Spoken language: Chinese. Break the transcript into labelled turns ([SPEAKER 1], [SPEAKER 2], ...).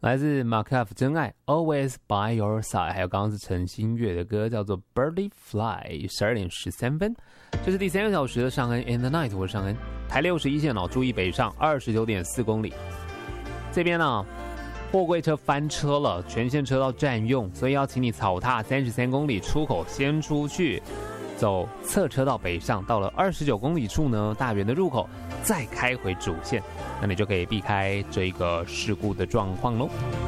[SPEAKER 1] 来自马克·真爱 Always by Your Side， 还有刚刚是陈星月的歌叫做 Birdie Fly。 12:13，这是第3个小时的尚恩 In the Night， 我是尚恩。台61线注意北上 29.4 公里，这边货柜车翻车了，全线车道占用，所以要请你草踏33公里出口先出去，走侧车道北上，到了29公里处呢，大园的入口再开回主线，那你就可以避开这个事故的状况咯。